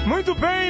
Muito bem,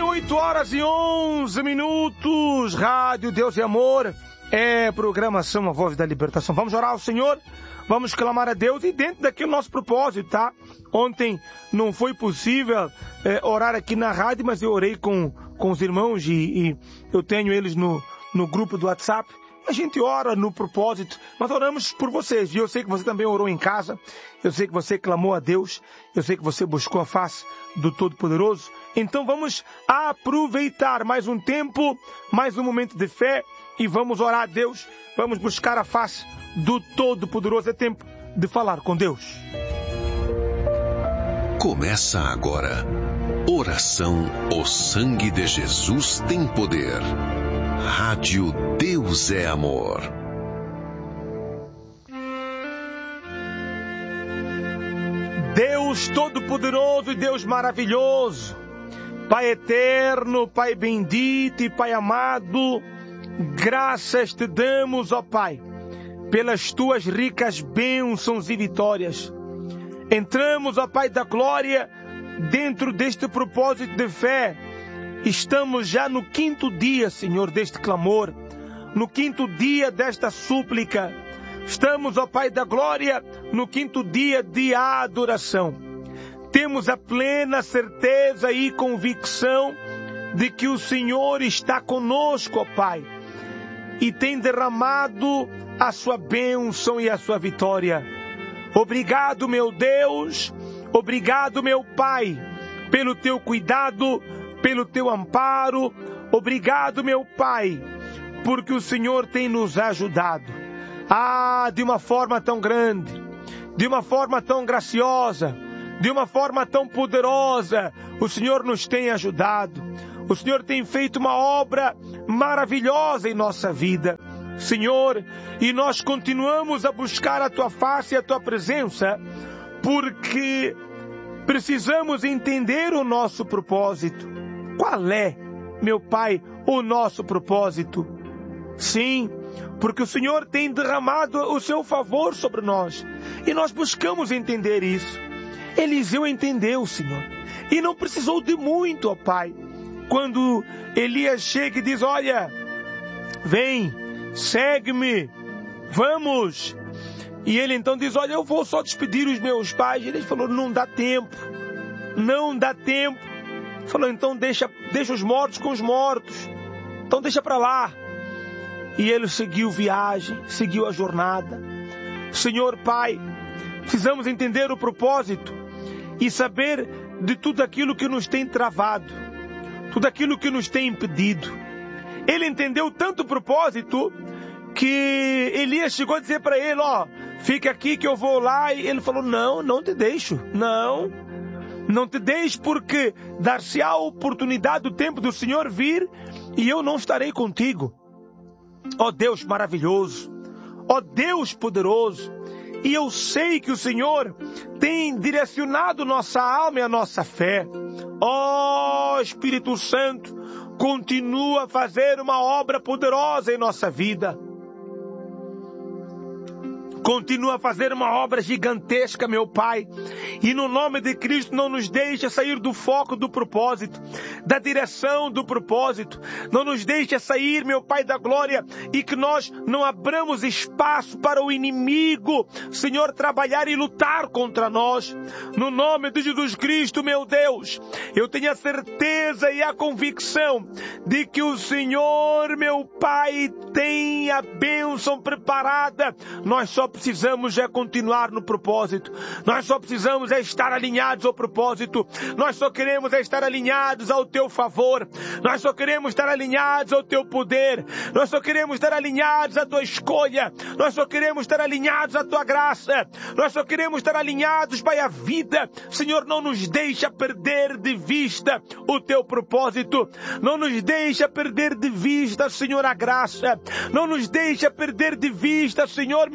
8h11, Rádio Deus e Amor, programação A Voz da Libertação. Vamos orar ao Senhor, vamos clamar a Deus e dentro daquele nosso propósito, tá? Ontem não foi possível orar aqui na rádio, mas eu orei com os irmãos e eu tenho eles no grupo do WhatsApp. A gente ora no propósito, nós oramos por vocês. E eu sei que você também orou em casa, eu sei que você clamou a Deus, eu sei que você buscou a face do Todo-Poderoso. Então vamos aproveitar mais um tempo, mais um momento de fé e vamos orar a Deus, vamos buscar a face do Todo-Poderoso. É tempo de falar com Deus. Começa agora. Oração, o sangue de Jesus tem poder. Rádio Deus é Amor. Deus Todo-Poderoso e Deus maravilhoso, Pai eterno, Pai bendito e Pai amado, graças te damos, ó Pai, pelas tuas ricas bênçãos e vitórias. Entramos, ó Pai da glória, dentro deste propósito de fé. Estamos já no 5º dia, Senhor, deste clamor, no 5º dia desta súplica. Estamos, ó Pai da glória, no 5º dia de adoração. Temos a plena certeza e convicção de que o Senhor está conosco, ó Pai, e tem derramado a sua bênção e a sua vitória. Obrigado, meu Deus, obrigado, meu Pai, pelo teu cuidado, pelo teu amparo. Obrigado, meu Pai, porque o Senhor tem nos ajudado. De uma forma tão grande, de uma forma tão graciosa, de uma forma tão poderosa, o Senhor nos tem ajudado. O Senhor tem feito uma obra maravilhosa em nossa vida, Senhor, e nós continuamos a buscar a tua face e a tua presença, porque precisamos entender o nosso propósito. Qual é, meu Pai, o nosso propósito? Sim, porque o Senhor tem derramado o seu favor sobre nós. E nós buscamos entender isso. Eliseu entendeu, Senhor. E não precisou de muito, ó Pai. Quando Elias chega e diz, olha, vem, segue-me, vamos. E ele então diz, olha, eu vou só despedir os meus pais. E ele falou, não dá tempo. Não dá tempo. Falou, então deixa os mortos com os mortos. Então deixa para lá. E ele seguiu viagem, seguiu a jornada. Senhor Pai, precisamos entender o propósito e saber de tudo aquilo que nos tem travado, tudo aquilo que nos tem impedido. Ele entendeu tanto o propósito que Elias chegou a dizer para ele, fica aqui que eu vou lá. E ele falou, não te deixo, não te deixe, porque dar-se-á a oportunidade do tempo do Senhor vir e eu não estarei contigo. Ó Deus maravilhoso, ó Deus poderoso, e eu sei que o Senhor tem direcionado nossa alma e a nossa fé. Ó Espírito Santo, continua a fazer uma obra poderosa em nossa vida. Continua a fazer uma obra gigantesca, meu Pai. E no nome de Cristo não nos deixa sair do foco do propósito, da direção do propósito. Não nos deixa sair, meu Pai da glória, e que nós não abramos espaço para o inimigo, Senhor, trabalhar e lutar contra nós. No nome de Jesus Cristo, meu Deus, eu tenho a certeza e a convicção de que o Senhor, meu Pai, tem a bênção preparada. Nós só precisamos continuar no propósito. Nós só precisamos estar alinhados ao propósito. Nós só queremos estar alinhados ao teu favor. Nós só queremos estar alinhados ao teu poder. Nós só queremos estar alinhados à tua escolha. Nós só queremos estar alinhados à tua graça. Nós só queremos estar alinhados, Pai, à vida. Senhor, não nos deixa perder de vista o teu propósito. Não nos deixa perder de vista, Senhor, a graça. Não nos deixa perder de vista, Senhor, meu Pai da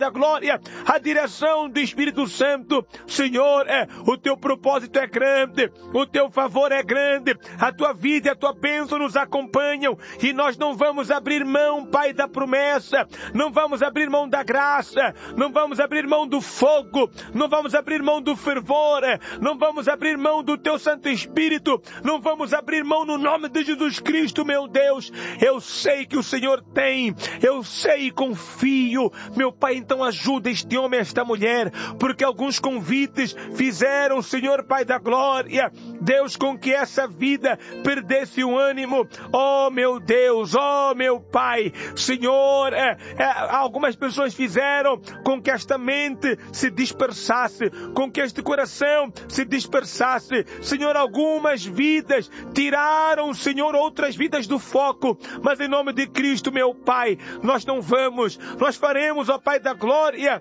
da glória, a direção do Espírito Santo. Senhor, o teu propósito é grande, o teu favor é grande, a tua vida e a tua bênção nos acompanham, e nós não vamos abrir mão, Pai, da promessa, não vamos abrir mão da graça, não vamos abrir mão do fogo, não vamos abrir mão do fervor, não vamos abrir mão do teu Santo Espírito, não vamos abrir mão no nome de Jesus Cristo, meu Deus. Eu sei que o Senhor tem, eu sei e confio, meu Pai, então ajuda este homem, esta mulher, porque alguns convites fizeram, Senhor Pai da glória, Deus, com que essa vida perdesse o ânimo. Oh meu Deus, oh meu Pai, Senhor, algumas pessoas fizeram com que esta mente se dispersasse, com que este coração se dispersasse. Senhor, algumas vidas tiraram, Senhor, outras vidas do foco, mas em nome de Cristo, meu Pai, nós não vamos, nós faremos, ó Pai da glória,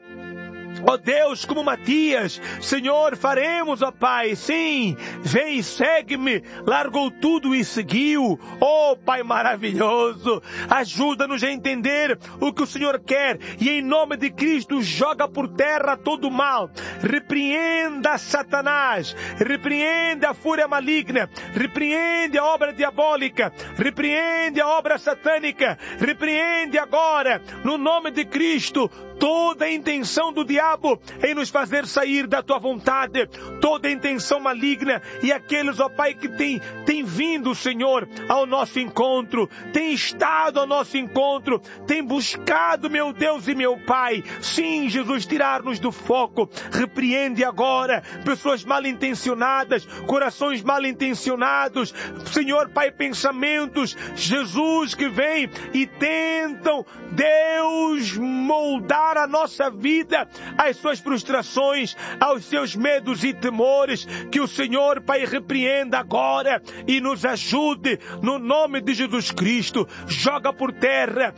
ó Deus, como Matias, Senhor, faremos, ó Pai, sim, vem e segue-me, largou tudo e seguiu. Ó Pai maravilhoso, ajuda-nos a entender o que o Senhor quer, e em nome de Cristo, joga por terra todo o mal, repreenda Satanás, repreende a fúria maligna, repreende a obra diabólica, repreende a obra satânica, repreende agora, no nome de Cristo, toda a intenção do diabo em nos fazer sair da tua vontade, toda a intenção maligna, e aqueles, ó Pai, que tem vindo, Senhor, ao nosso encontro, tem estado ao nosso encontro, tem buscado, meu Deus e meu Pai, sim, Jesus, tirar-nos do foco. Repreende agora pessoas mal intencionadas, corações mal intencionados, Senhor Pai, pensamentos, Jesus, que vem e tentam, Deus, moldar a nossa vida, às suas frustrações, aos seus medos e temores. Que o Senhor, Pai, repreenda agora e nos ajude no nome de Jesus Cristo. Joga por terra,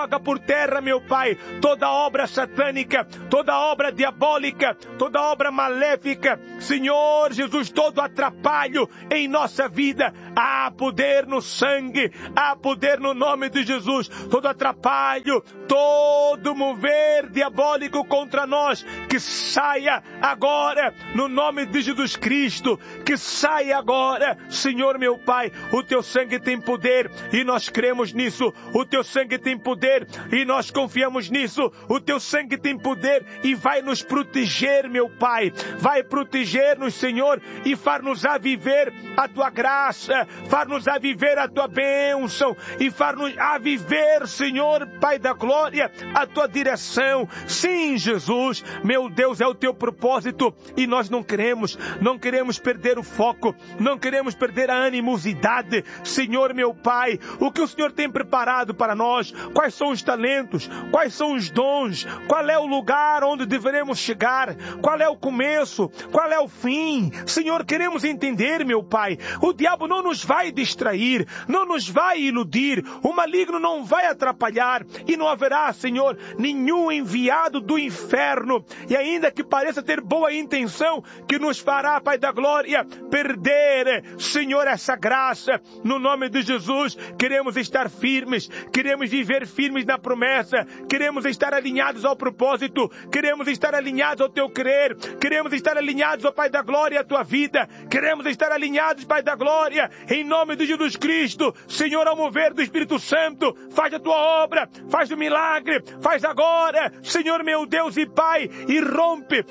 meu Pai, toda obra satânica, toda obra diabólica, toda obra maléfica, Senhor Jesus, todo atrapalho em nossa vida. Há poder no sangue, há poder no nome de Jesus. Todo atrapalho, todo mover diabólico contra nós, que saia agora no nome de Jesus Cristo, que saia agora, Senhor meu Pai. O teu sangue tem poder e nós cremos nisso. O teu sangue tem poder e nós confiamos nisso. O teu sangue tem poder e vai nos proteger, meu Pai. Vai proteger-nos, Senhor, e far-nos a viver a tua graça, far-nos a viver a tua bênção, e far-nos a viver, Senhor Pai da glória, a tua direção. Sim, Jesus, meu Deus, é o teu propósito, e nós não queremos perder o foco, não queremos perder a animosidade. Senhor meu Pai, o que o Senhor tem preparado para nós, quais são os talentos, quais são os dons, qual é o lugar onde deveremos chegar, qual é o começo, qual é o fim. Senhor, queremos entender, meu Pai. O diabo não nos vai distrair, não nos vai iludir, o maligno não vai atrapalhar, e não haverá, Senhor, nenhum enviado do inferno, e ainda que pareça ter boa intenção, que nos fará, Pai da glória, perder, Senhor, essa graça. No nome de Jesus, queremos estar firmes, queremos viver firmes na promessa, queremos estar alinhados ao propósito, queremos estar alinhados ao teu querer, queremos estar alinhados, ó Pai da glória, à tua vida, queremos estar alinhados, Pai da glória, em nome de Jesus Cristo. Senhor, ao mover do Espírito Santo, faz a tua obra, faz o milagre, faz agora, Senhor meu Deus e Pai, e rompe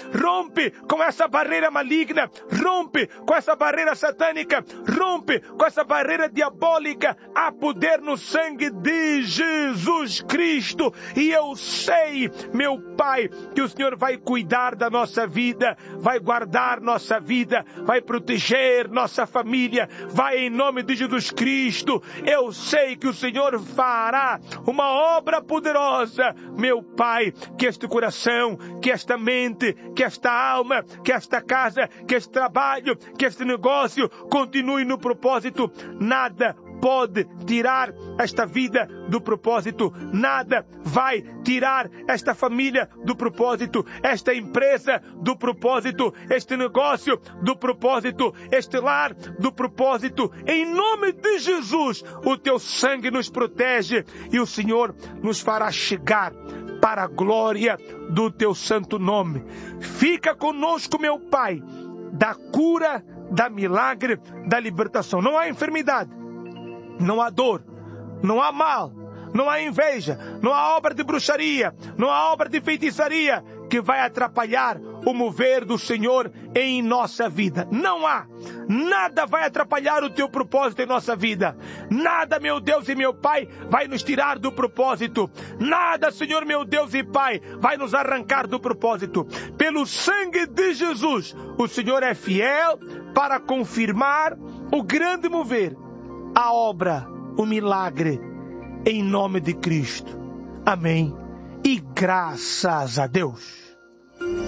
com essa barreira maligna, rompe com essa barreira satânica, rompe com essa barreira diabólica. Há poder no sangue de Jesus Cristo, e eu sei, meu Pai, que o Senhor vai cuidar da nossa vida, vai guardar nossa vida, vai proteger nossa família, vai em nome de Jesus Cristo. Eu sei que o Senhor fará uma obra poderosa, meu Pai, que este coração, que esta mente, que esta alma, que esta casa, que este trabalho, que este negócio continue no propósito. Nada pode tirar esta vida do propósito, nada vai tirar esta família do propósito, esta empresa do propósito, este negócio do propósito, este lar do propósito. Em nome de Jesus, o teu sangue nos protege, e o Senhor nos fará chegar para a glória do teu santo nome. Fica conosco, meu Pai, da cura, da milagre, da libertação. Não há enfermidade, não há dor, não há mal, não há inveja, não há obra de bruxaria, não há obra de feitiçaria que vai atrapalhar o mover do Senhor em nossa vida. Não há. Nada vai atrapalhar o teu propósito em nossa vida. Nada, meu Deus e meu Pai, vai nos tirar do propósito. Nada, Senhor, meu Deus e Pai, vai nos arrancar do propósito. Pelo sangue de Jesus, o Senhor é fiel para confirmar o grande mover, a obra, o milagre, em nome de Cristo. Amém. E graças a Deus.